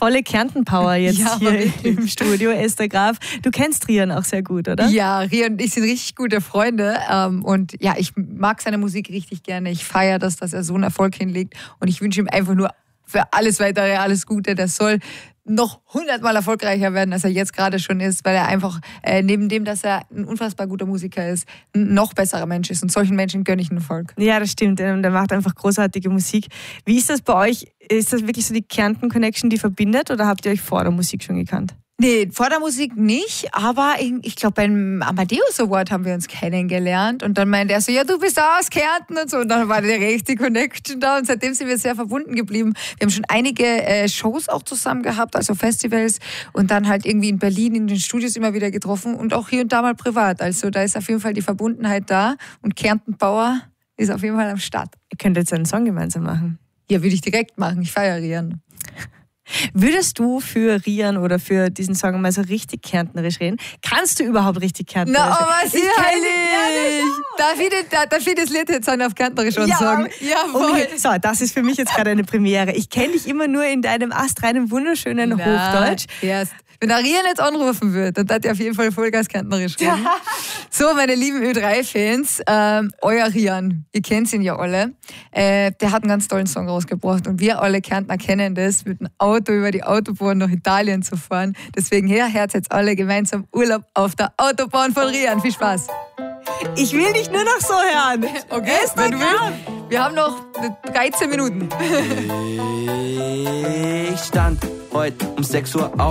volle Kärnten-Power jetzt hier im Studio, Esther Graf. Du kennst Rian auch sehr gut, oder? Ja, Rian und ich sind richtig gute Freunde. Und ja, ich mag seine Musik richtig gerne. Ich feiere das, dass er so einen Erfolg hinlegt. Und ich wünsche ihm einfach nur für alles Weitere alles Gute. Der soll noch 100-mal erfolgreicher werden, als er jetzt gerade schon ist, weil er einfach neben dem, dass er ein unfassbar guter Musiker ist, ein noch besserer Mensch ist. Und solchen Menschen gönne ich einen Erfolg. Ja, das stimmt. Der macht einfach großartige Musik. Wie ist das bei euch? Ist das wirklich so die Kärnten-Connection, die verbindet, oder habt ihr euch vor der Musik schon gekannt? Nee, vor der Musik nicht, aber ich glaube beim Amadeus Award haben wir uns kennengelernt und dann meinte er so, ja, du bist auch aus Kärnten und so, und dann war die rechte Connection da und seitdem sind wir sehr verbunden geblieben. Wir haben schon einige Shows auch zusammen gehabt, also Festivals, und dann halt irgendwie in Berlin in den Studios immer wieder getroffen und auch hier und da mal privat. Also da ist auf jeden Fall die Verbundenheit da und Kärnten Power ist auf jeden Fall am Start. Ihr könnt jetzt einen Song gemeinsam machen. Ja, würde ich direkt machen, ich feiere Rian. Würdest du für Rian oder für diesen Song mal so richtig kärntnerisch reden? Kannst du überhaupt richtig kärntnerisch reden? Na, aber sicherlich! Darf ich das Lied jetzt auf kärntnerisch sagen? Jawohl. Okay. So, das ist für mich jetzt gerade eine Premiere. Ich kenne dich immer nur in deinem astreinen, wunderschönen Hochdeutsch. Erst. Wenn der Rian jetzt anrufen würde, dann hat er auf jeden Fall Vollgas kärntnerisch reden. So, meine lieben Ö3-Fans, euer Rian, ihr kennt ihn ja alle, der hat einen ganz tollen Song rausgebracht und wir alle Kärntner kennen das, mit dem Auto über die Autobahn nach Italien zu fahren. Deswegen herz jetzt alle gemeinsam Urlaub auf der Autobahn von Rian. Viel Spaß. Ich will dich nur noch so hören. Okay, wenn du willst. Wir haben noch 13 Minuten. Ich stand heute um 6 Uhr auf.